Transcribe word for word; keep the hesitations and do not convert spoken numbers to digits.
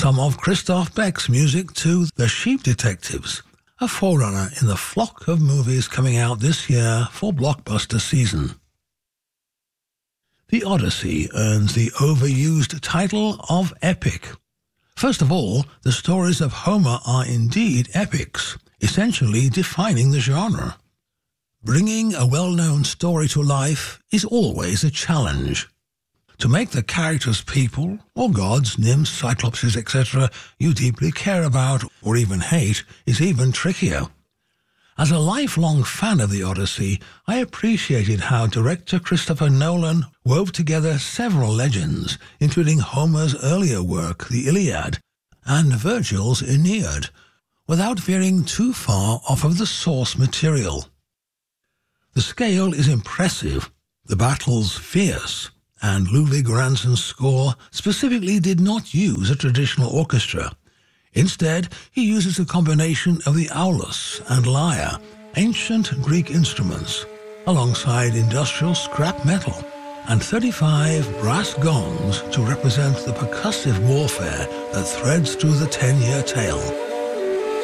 some of Christoph Beck's music to The Sheep Detectives, a forerunner in the flock of movies coming out this year for blockbuster season. The Odyssey earns the overused title of epic. First of all, the stories of Homer are indeed epics, essentially defining the genre. Bringing a well-known story to life is always a challenge. To make the characters people, or gods, nymphs, cyclopses, et cetera you deeply care about or even hate is even trickier. As a lifelong fan of the Odyssey, I appreciated how director Christopher Nolan wove together several legends, including Homer's earlier work, the Iliad, and Virgil's Aeneid, without veering too far off of the source material. The scale is impressive, the battles fierce, and Ludwig Göransson's score specifically did not use a traditional orchestra. Instead, he uses a combination of the aulos and lyre, ancient Greek instruments, alongside industrial scrap metal, and thirty-five brass gongs to represent the percussive warfare that threads through the ten-year tale.